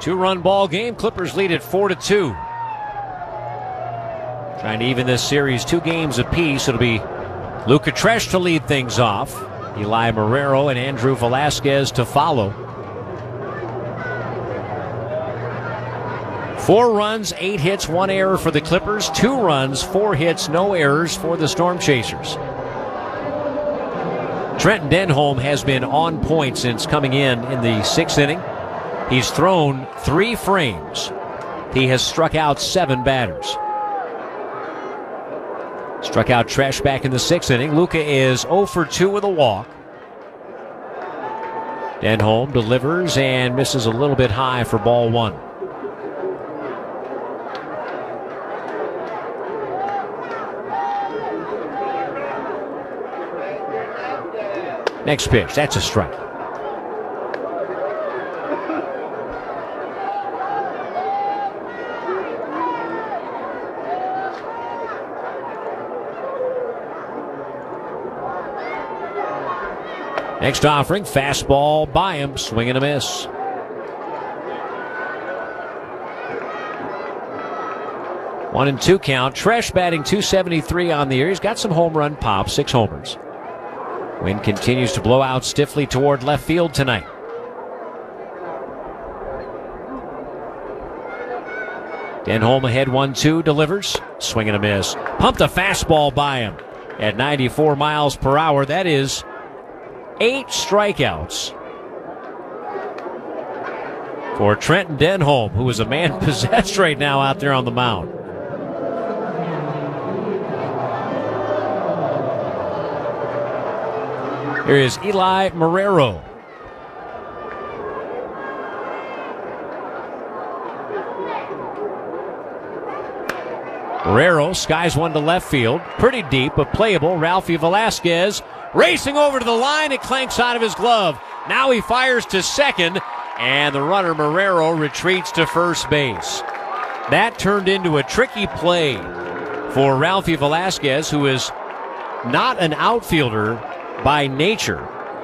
Two-run ball game. Clippers lead it 4-2. Trying to even this series 2 games apiece. It'll be Luca Tresh to lead things off. Eli Marrero and Andrew Velasquez to follow. 4 runs, 8 hits, 1 error for the Clippers. 2 runs, 4 hits, no errors for the Storm Chasers. Trenton Denholm has been on point since coming in the 6th inning. He's thrown 3 frames. He has struck out 7 batters. Struck out Tresh back in the 6th inning. Luca is 0 for 2 with a walk. Denholm delivers and misses a little bit high for ball 1. Next pitch, that's a strike. Next offering, fastball by him, swing and a miss. One and 2 count. Tresh batting .273 on the year. He's got some home run pop, 6 homers. Wind continues to blow out stiffly toward left field tonight. Denholm ahead 1-2, delivers. Swing and a miss. Pumped a fastball by him at 94 miles per hour. That is 8 strikeouts for Trenton Denholm, who is a man possessed right now out there on the mound. Here is Eli Marrero. Marrero skies one to left field. Pretty deep, but playable. Ralphie Velasquez racing over to the line. It clanks out of his glove. Now he fires to second, and the runner Marrero retreats to first base. That turned into a tricky play for Ralphie Velasquez, who is not an outfielder by nature.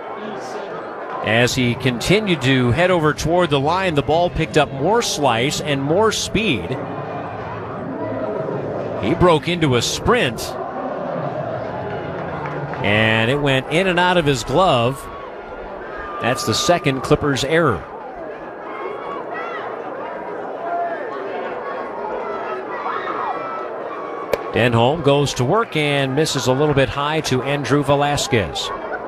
As he continued to head over toward the line, the ball picked up more slice and more speed. He broke into a sprint, and it went in and out of his glove. That's the second Clippers error. Denholm goes to work and misses a little bit high to Andrew Velasquez.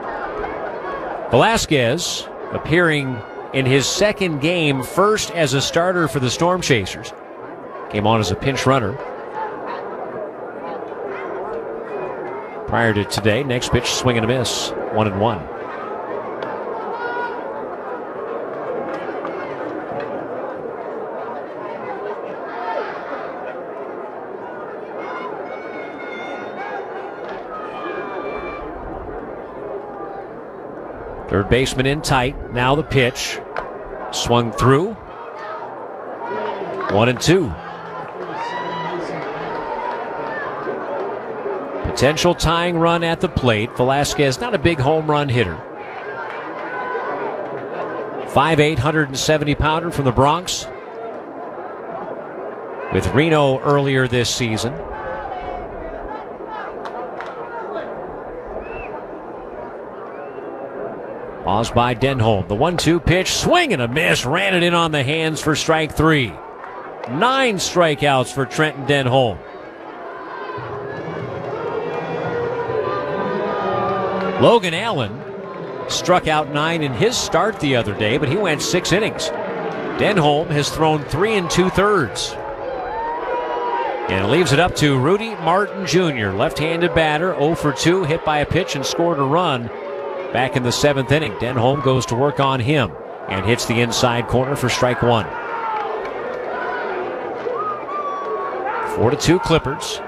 Velasquez appearing in his second game, first as a starter for the Storm Chasers. Came on as a pinch runner. Prior to today, next pitch, swing and a miss, 1-1. Third baseman in tight. Now the pitch. Swung through. 1-2. Potential tying run at the plate. Velasquez, not a big home run hitter. 5'8", 170-pounder from the Bronx. With Reno earlier this season. Paused by Denholm. The 1-2 pitch. Swing and a miss. Ran it in on the hands for strike 3. 9 strikeouts for Trenton Denholm. Logan Allen struck out 9 in his start the other day, but he went 6 innings. Denholm has thrown 3 2/3. And leaves it up to Rudy Martin Jr., left-handed batter, 0 for 2, hit by a pitch and scored a run back in the 7th inning. Denholm goes to work on him and hits the inside corner for strike 1. 4-2 Clippers.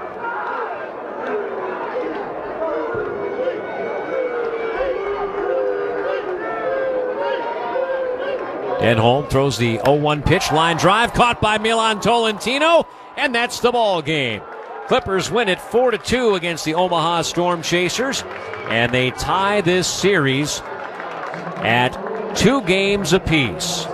Denholm throws the 0-1 pitch, line drive, caught by Milan Tolentino, and that's the ball game. Clippers win it 4-2 against the Omaha Storm Chasers, and they tie this series at 2 games apiece.